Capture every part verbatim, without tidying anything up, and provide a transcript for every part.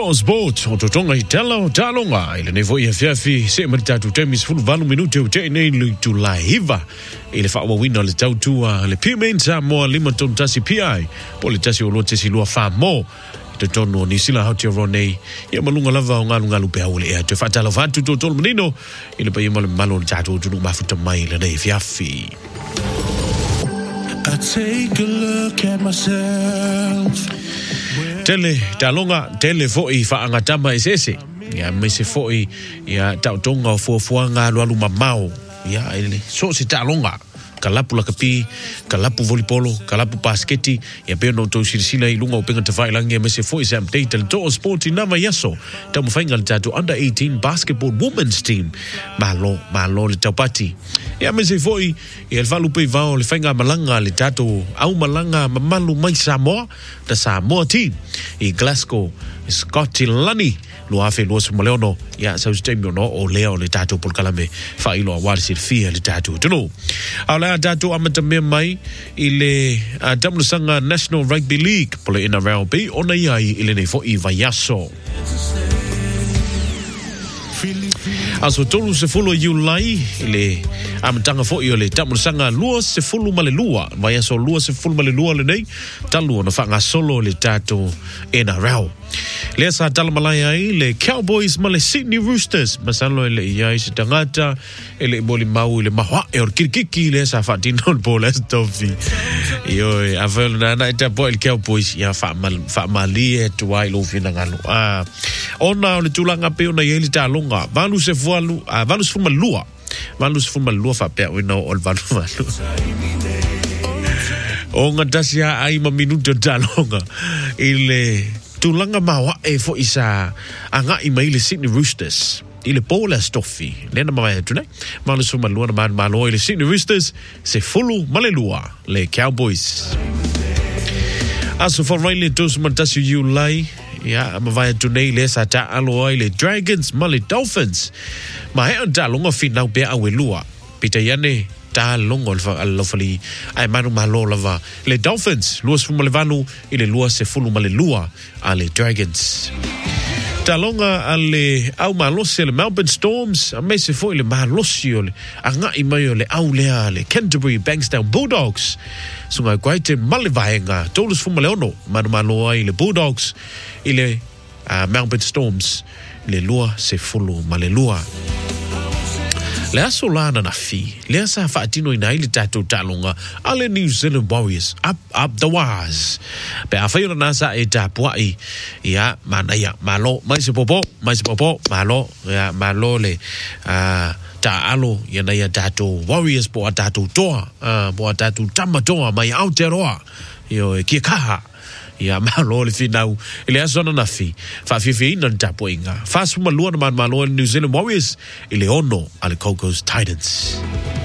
Talk Sport, o totonga i tala o talonga, ile nevo i afiafi, se maritatu temis fulu valu minute o te nei lui tu la hiva, ile wha wina le tautua, le pimen sa moa lima ton tasi piai, po le tasi o lo tesi lua wha mo, te tonu o nisila hauti o ronei, ia malunga lava o ngalu ngalu pe haule ea, te whatala whatu to tolu menino, ile pa ia malo malo le tatu o tunu mafuta mai le nei fiafi. I take a look at myself. Tele, talonga, tele foi whaangatama e sese. Ia, me se foi, ia, tautonga o fuafuanga alu alu mamau. Ia, ele, so se talonga. Kalapu lakapi, kalapu volipolo, kalapu basketi, ia peo no tau sirisila i lunga o penga te whailangi ia me se foi se update le toa sporti nama yaso. Tau mawhainga le tatu under eighteen basketball women's team. Malo, malo le taupati. Ia me se foi, ia le walu pei vao le whainga malanga le tatu au malanga mamalu mai Samoa, da Samoa team. I Glasgow, Scotland, lo afe lo se moleono, ia sa ustemio no o leo le tatu polkalame, whailo a wari sirfia le tatu. Tuno. Au lea tatu amata mea mai, i le uh, Tamunasanga National Rugby League, pole ina rao pe, ona iai i le ne fo i vaiaso. Aso tolu se fulu Julai, i le amatanga fo i o le Tamunasanga lua se fulu male lua, vaiaso lua se fulu male lua le nei, talu ona whanga solo le tatu ina rao. Lea sa talamalai ai le Cowboys ma le Sydney Roosters masalo ele iai se tangata ele boli mau le mahua e or kirikiki le sa fatino le bola stofi yo avel na na ita boy le Cowboys ya fa mal fa mali e tuai lo fina ngalo ah ona le tulanga pe ona yeli talonga valu se voalu ah valu se fuma lua valu se fuma lua fa pe we no ol valu valu o ngatasia ai ma minuto talonga ile tulanga mawa e fo isa anga i mai le Sydney Roosters i le bola stoffi lena mai tune malu suma lua na malo le Sydney Roosters se fulu malelua le Cowboys aso for really dos mantasu Julai ya ma vai tune le sa ta alo le Dragons male Dolphins ma he anta longa final pe awelua Peter Yane ta longo al fali ai manu malo lava le Dolphins luas fu malevanu ile luas se fulu malelua ale Dragons ta longa ale au malosi le Melbourne Storms a me se foi le malosi ole anga i mai ole au lea le Canterbury Bankstown Bulldogs sunga kwaite malevaenga tolus fu maleono manu malo ai le Bulldogs ile uh, Melbourne Storms le lua se fulu malelua. Le aso lana na fi, le asa whaatino ina ili tatou talonga, ale New Zealand Warriors, up, up the waz. Pe a whaiona nasa e tapuai, ia, mana ia, malo, mai se popo, mai se popo, malo, ia, malo le, uh, ta alo, ia na ia tatou Warriors po a tatou toa, uh, po a tatou tamatoa, mai Aotearoa, io e kia kaha. Ia malo le finau ele asona na fi fa fi fi na tapo inga fa suma lua na malo New Zealand Warriors ile ono ale Cocos Titans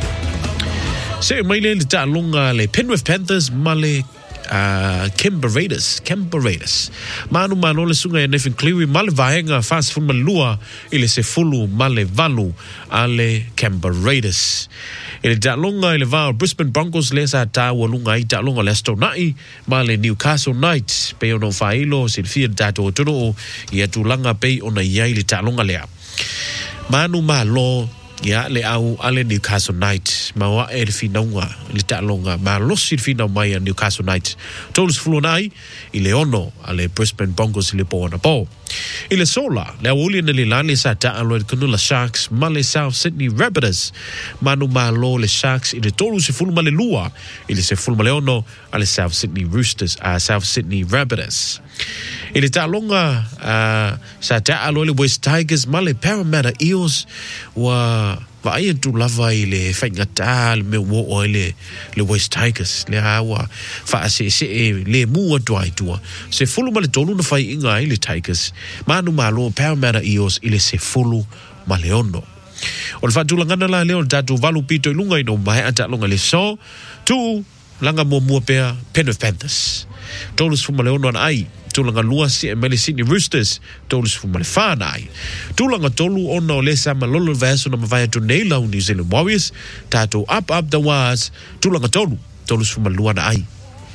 se mai le ta longa le Penrith Panthers male uh, Canberra Raiders Canberra Raiders manu manu le sunga e Nathan Cleary male vaenga fa suma lua ile se fulu male valu ale Canberra Raiders ele ta longa ele va Brisbane Broncos le sa ta walunga i ta longa Leicester nai ma le Newcastle Knights pe ono failo silfia tato tono ia tulanga pe ona ia ile ta longa lea manu malo ya le au ale Newcastle Knights ma wa e finonga le ta longa ma lo silfina mai Newcastle Knights tolus fulonai ile ono ale Brisbane Broncos le po na po ile sola le uli na le lani sa ta alo le Canula Sharks ma le South Sydney Rabbitohs manu malo le Sharks ile tolu se fulu male lua ile se fulu male ono ale South Sydney Roosters uh, South Sydney Rabbitohs ile ta longa uh, sa ta alo le West Tigers ma le Parramatta Eels wa va ai tu lava ile fainga tal me wo ole le West Tigers le hawa fa se se le mu atoi tua se fulu male tolu na fai inga ile Tigers manu malo Parramatta Eels ile se fulu male ono o le fatu langana la leo tatu valu pito ilunga ino mai ata longa le so tu langa mo mo pea Penrith Panthers tolu fu male ono ai tulanga lua si e mele Sydney Roosters tolus fu male whanai tulanga tolu ona o le sa malolo vaso na mawai atu neila o New Zealand Warriors tato up up the wars tulanga tolu tolus fu malua na ai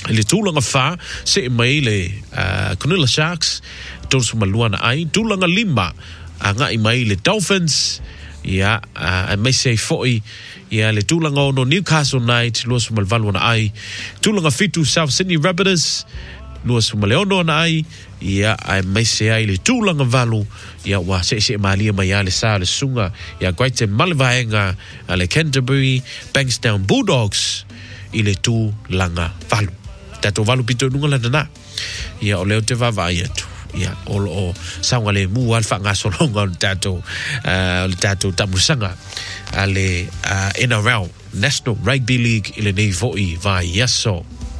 le tūlanga whā, se mai le uh, Cronulla Sharks, tolu suma luana ai, tūlanga lima, a ngai mai le Dolphins, ia, uh, mai se foi, ia le tūlanga ono Newcastle Knight, lua suma le valu ana ai, tūlanga fitu South Sydney Rabbitohs, lua suma le ono ana ai, ia, ai mai se ai le tūlanga valu, ia wa se se malia mai ale sa le sunga, ia Greater Malivaenga, ale Canterbury, Bankstown Bulldogs, i le tūlanga valu. Tato valu pito nunga la nana. Ia o leo te vavai atu. Ia o o saunga le mu alfa ngā solonga o tato, uh, tato tamusanga ale uh, N R L, National Rugby League, i le nei voi vai yaso.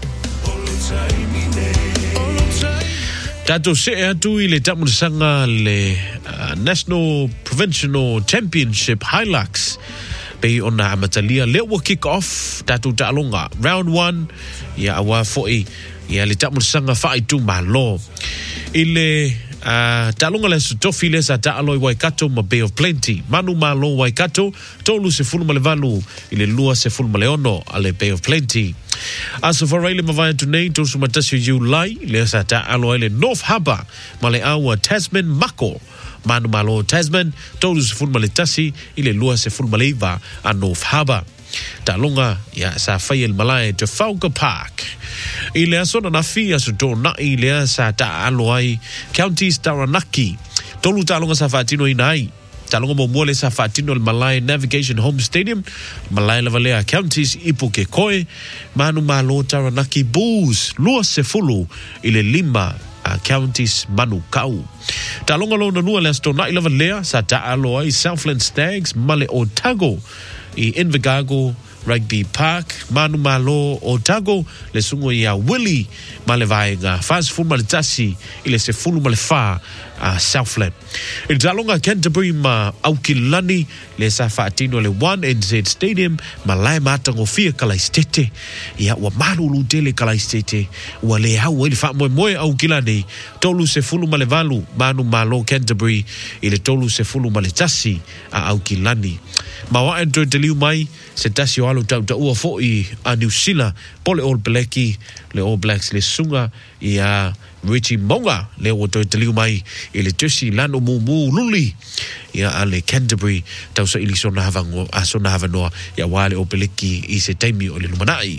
Tato se atu i le tamusanga le uh, National Provincial Championship Hilux. Pei ona amatalia lewa kick off tatu ta'alonga round one ia awa foi ia le tamusanga fai tu malo ile uh, ta'alonga le tofi le sa ta'aloi Waikato ma Bay of Plenty manu malo Waikato tolu se fulu malevalu ile lua se fulu maleono ale Bay of Plenty aso foraile mavaya tunei to sumatasi July le sa ta'aloi le North Harbour male awa Tasman Mako Manu malo Tasman, tolu se fulu maletasi, ile lua se fulu maleiva a North Harbour. Ta longa, ia sa fai el malai te Fauka Park. Ile asona na fi aso to na ile sa ta aloai Counties Taranaki. Tolu ta longa sa fatino inai. Ta longa mo mole sa fatino el Malay Navigation Home Stadium, Malay Lavalea Counties Ipuke Koe, Manu malo Taranaki Bulls, lua se fulu ile lima Uh, counties manu kau. Ta longa lona nua le astona ilava lea sa ta aloa i Southland Stags male Otago i Invercargill Rugby Park manu malo Otago le sungo i a Willie male vaenga faz fu male tasi i le se fulu male fa a uh, Southland. I ta longa Canterbury ma Aukilani le sa faatino le one N Z Stadium ma lai matango fia Kalaistete ia wa marulu tele Kalaistete wa le hau ili fa moe moe Aukilani tolu se fulu male valu manu malo Canterbury i le tolu se fulu male tasi a Aukilani ma wa ento te liu mai se tasi o alu tau ta ua fo i a New Zealand pole All Blacki le All Blacks le sunga i a Richie Monga le o te te liu mai i le tusi lano mumu luli ia ale Canterbury tau sa ili sona havango a sona havanoa ia wale o peleki i se taimi o le lumanai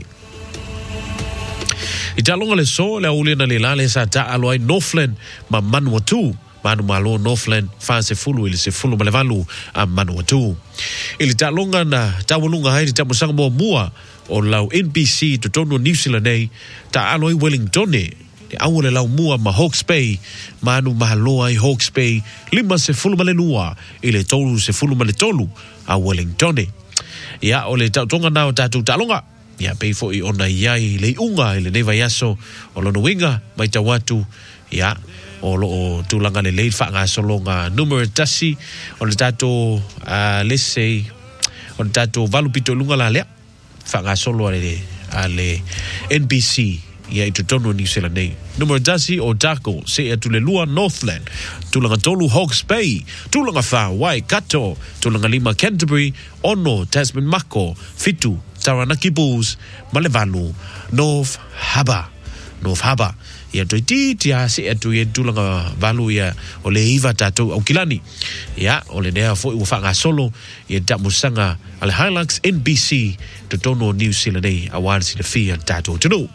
i talonga le so le aule na le lale sa ta aloai Northland ma Manawatu manu malo Northland fa se fulu ili se fulu malevalu a Manawatu ili talonga na tawalunga hai ta musanga mo mua o lau N B C to tono New Zealand nei ta aloai Wellington le awole lau mua ma Hawke's Bay manu mahaloa i Hawke's Bay lima se fulu male nua ile tolu se fulu male tolu a Wellington ia o le tautonga nao tatu talonga ia pei fo i ona iai le unga ile neva yaso o lono winga mai tawatu ia o lo o tulanga le lei fa nga solonga numero tasi o le tato uh, let's say o le tato valupito lunga la lea fa nga solo ale ale N B C ia i tutono New Zealand nei. Numero dasi o Dako, se e tule lua Northland, tulanga tolu Hawke's Bay, tulanga wha Waikato, tulanga lima Canterbury, ono Tasman Mako, fitu Taranaki Bulls, malevalu North Harbour. North Harbour. Ia toi titia se e tu e tulanga valu ia o le iwa tatou Aukilani. Ia, o le nea fo i wafanga solo, ia tamusanga ale Hilux N B C, tutono New Zealand nei, awan si le fia tatou tunu.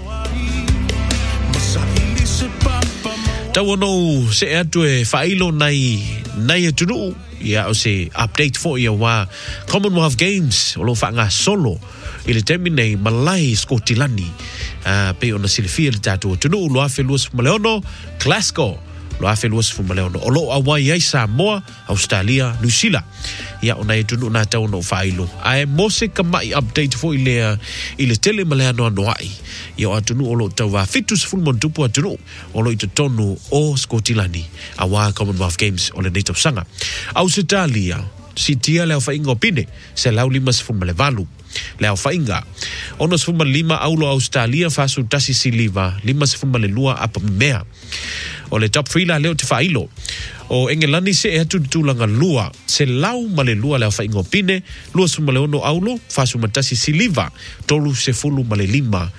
Tau anō se atu e whailo nei nei atunu ia o se update fo ia wa Commonwealth Games o lo whanga solo i le temi nei Malai Skotilani uh, pe ona silifia le tatu atunu lo afe luas maleono Glasgow lo afe luas fu maleono o lo awai ai Samoa Australia New Zealand ia ona e tunu na tau no whailo ai mose ka mai update fo i le i le tele maleano anoai ia atunu o lo tau wa fitus full montupu atunu o lo i tonu o Skotilani a wa Commonwealth Games o le native sanga Australia si tia leo whainga o pine se lau lima se fuma le valu leo whainga ono se fuma lima aulo Australia fasu tasi si liva lima se fuma le lua apa mea o le top three la leo te whailo o Engelani se e atu tulanga lua se lau ma le lua leo whainga o pine lua se fuma le ono aulo fasu matasi si liva tolu se fulu ma le lima